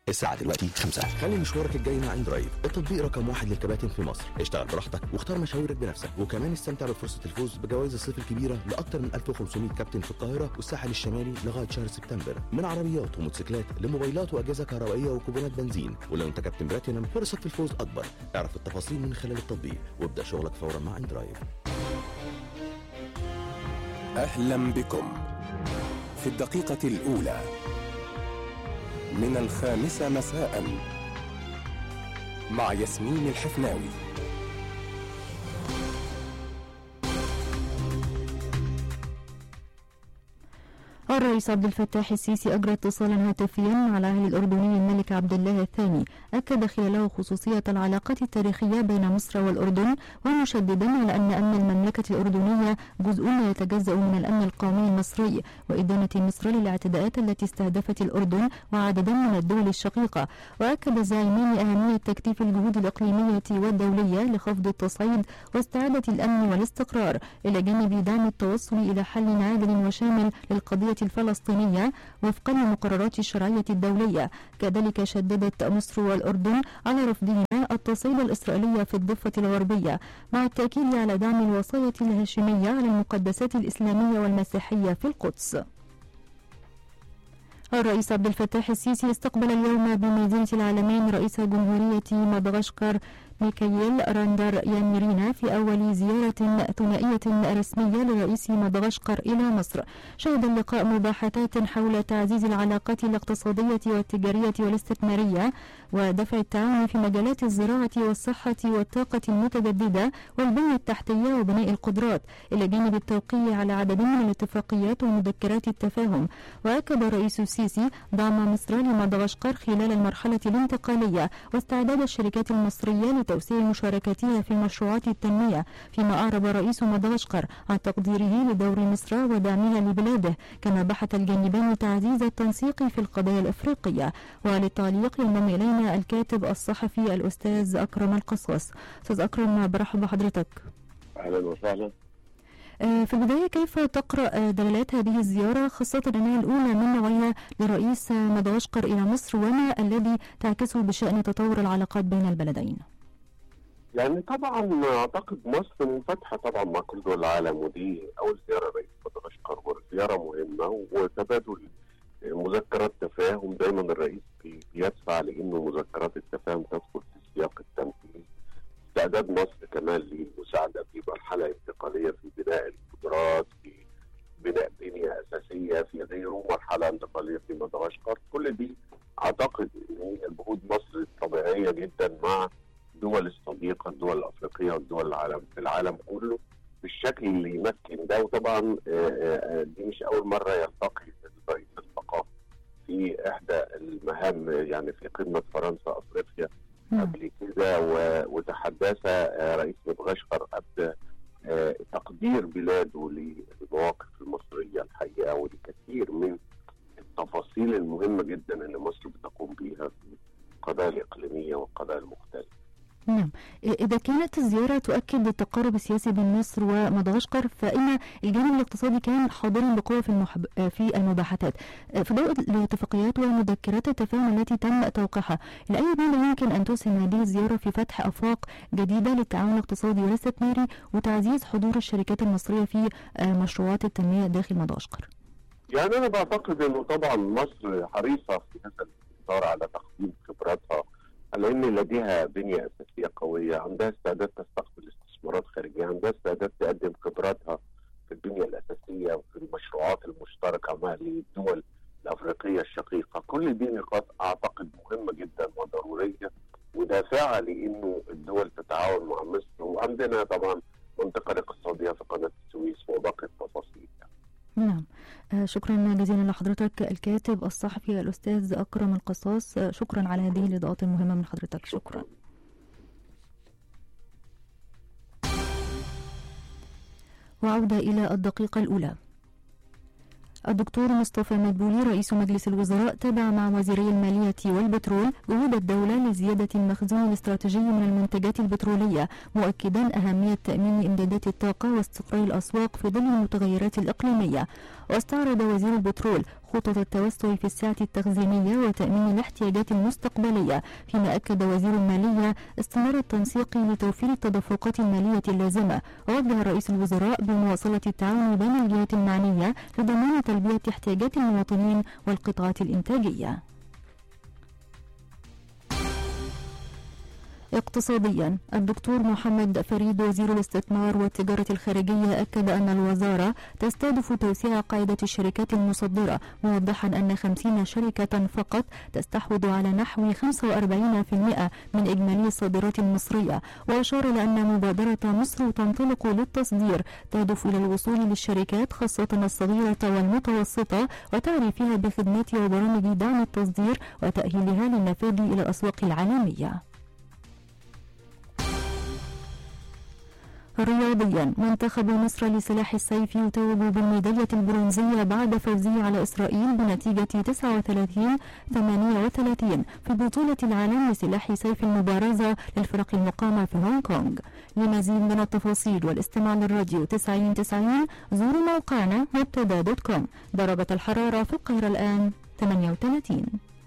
الساعة دلوقتي 5. خلي مشوارك الجاي مع اندرايف، التطبيق رقم 1 للكباتن في مصر. اشتغل براحتك واختار مشاويرك بنفسك، وكمان استمتع بفرصة الفوز بجوائز الصيف الكبيرة لأكثر من 1500 كابتن في القاهرة والساحل الشمالي لغاية شهر سبتمبر، من عربيات وموتوسيكلات لموبايلات وأجهزة كهربائية وكوبونات بنزين. ولو انت كابتن بلاتينم فرصك في الفوز أكبر. اعرف التفاصيل من خلال التطبيق وابدأ شغلك فورا مع اندرايف. أهلا بكم في الدقيقة الأولى من 5 مساء مع ياسمين الحفناوي. الرئيس عبد الفتاح السيسي أجرى اتصالا هاتفيا مع العاهل الأردني الملك عبد الله الثاني، أكد خلاله خصوصية العلاقات التاريخية بين مصر والأردن، ومشددا على أن أمن المملكة الأردنية جزء لا يتجزأ من الأمن القومي المصري، وإدانة مصر للاعتداءات التي استهدفت الأردن وعددا من الدول الشقيقة. وأكد الزعيمان أهمية تكثيف الجهود الإقليمية والدولية لخفض التصعيد واستعادة الأمن والاستقرار، إلى جانب دعم التوصل إلى حل عادل وشامل للقضية الفلسطينية وفقا للمقررات الشرعية الدولية. كذلك شددت مصر والأردن على رفضهما التصعيد الإسرائيلي في الضفة الغربية، مع التأكيد على دعم الوصاية الهاشمية على المقدسات الإسلامية والمسيحية في القدس. الرئيس عبد الفتاح السيسي استقبل اليوم بمدينة العالمين رئيس جمهورية مدغشقر ميكائيل راندر يانيرينا في أول زيارة ثنائية رسمية لرئيس مدغشقر إلى مصر. شهد اللقاء مباحثات حول تعزيز العلاقات الاقتصادية والتجارية والاستثمارية ودفع التعاون في مجالات الزراعة والصحة والطاقة المتجددة والبنية التحتية وبناء القدرات، إلى جانب التوقيع على عدد من الاتفاقيات ومذكرات التفاهم. وأكد الرئيس السيسي دعم مصر لمدغشقر خلال المرحلة الانتقالية واستعداد الشركات المصرية توسيع مشاركتها في مشروعات التنمية، فيما أعرب رئيس مدغشقر عن تقديره لدور مصر ودعمها لبلاده. كما بحث الجانبان تعزيز التنسيق في القضايا الأفريقية. وللتعليق ينضم إلينا الكاتب الصحفي الأستاذ أكرم القصاص. أستاذ أكرم، برحب بحضرتك. أهلا وسهلا. في البداية، كيف تقرأ دلالات هذه الزيارة، خاصة أنها الأولى من نوعها لرئيس مدغشقر إلى مصر، وما الذي تعكسه بشأن تطور العلاقات بين البلدين؟ يعني طبعا اعتقد مصر منفتحه طبعا مع كل دول العالم، ودي اول زياره رئيس مدغشقر، وزياره مهمه وتبادل مذكرات تفاهم. دايما الرئيس بيدفع لانه مذكرات التفاهم تدخل في سياق التنفيذ. استعداد مصر كمان للمساعده في مرحله انتقاليه في بناء القدرات، في بناء بنيه اساسيه في غيره، مرحله انتقاليه في مدغشقر. كل دي اعتقد ان جهود مصر طبيعيه جدا مع الدول الصديقة، الدول الأفريقية والدول في العالم كله بالشكل اللي يمكن ده. وطبعا دي مش أول مرة يلتقي الرئيس الثقافي في إحدى المهام، يعني في قمة فرنسا أفريقيا قبل كده، وتحدث رئيس مدغشقر قبل تقدير بلاده للمواقف المصرية الحقيقة ولكثير من التفاصيل المهمة جدا اللي مصر بتقوم بيها في القضايا الإقليمية والقضايا المختلفة. نعم، إذا كانت الزيارة تؤكد التقارب السياسي بين مصر ومدغشقر، فإن الجانب الاقتصادي كان حاضرا بقوة في المباحثات في ضوء الاتفاقيات ومذكرات التفاهم التي تم توقيعها. إلى أي مدى يمكن أن تسهم هذه الزيارة في فتح آفاق جديدة للتعاون الاقتصادي والاستثماري وتعزيز حضور الشركات المصرية في مشروعات التنمية داخل مدغشقر؟ يعني أنا بعتقد أنه طبعا مصر حريصة في هذا الإطار على تقديم خبراتها، على ان لديها بنيه اساسيه قويه، عندها استعداد تستقبل استثمارات خارجيه، عندها استعداد تقدم خبراتها في البنيه الاساسيه وفي المشروعات المشتركه مع الدول الافريقيه الشقيقه. كل دي نقاط اعتقد مهمه جدا وضروريه ودافعه لانه الدول تتعاون مع مصر. وعندنا طبعا منطقه اقتصاديه في قناه السويس وباقي التفاصيل. نعم، شكرا جزيلا لحضرتك الكاتب الصحفي الأستاذ أكرم القصاص. شكرا على هذه الإضاءات المهمة من حضرتك. شكرا. وعودة إلى الدقيقة الأولى. الدكتور مصطفى مدبولي رئيس مجلس الوزراء تابع مع وزيري المالية والبترول جهود الدولة لزيادة المخزون الاستراتيجي من المنتجات البترولية، مؤكدا أهمية تأمين إمدادات الطاقة واستقرار الأسواق في ظل المتغيرات الإقليمية. واستعرض وزير البترول خطط التوسع في السعة التخزينية وتأمين الاحتياجات المستقبلية، فيما أكد وزير المالية استمرار التنسيق لتوفير التدفقات المالية اللازمة. ووجه رئيس الوزراء بمواصلة التعاون بين الجهات المعنية لضمان تلبية احتياجات المواطنين والقطاعات الإنتاجية. اقتصاديا، الدكتور محمد فريد وزير الاستثمار والتجارة الخارجية أكد أن الوزارة تستهدف توسيع قاعدة الشركات المصدرة، موضحا أن 50 شركة فقط تستحوذ على نحو 45% من إجمالي الصادرات المصرية. وأشار لأن مبادرة مصر تنطلق للتصدير تهدف إلى الوصول للشركات خاصة الصغيرة والمتوسطة وتعريفها بخدمات وبرامج دعم التصدير وتأهيلها للنفاذ إلى الأسواق العالمية. رياضيا، منتخب مصر لسلاح السيف يتوج بالميدالية البرونزية بعد فوزه على إسرائيل بنتيجة 39-38 في بطولة العالم لسلاح سيف المبارزة للفرق المقامة في هونغ كونغ. لمزيد من التفاصيل والاستماع للراديو 9090 زوروا موقعنا مبتدا.com. درجة الحرارة في القاهرة الآن 38.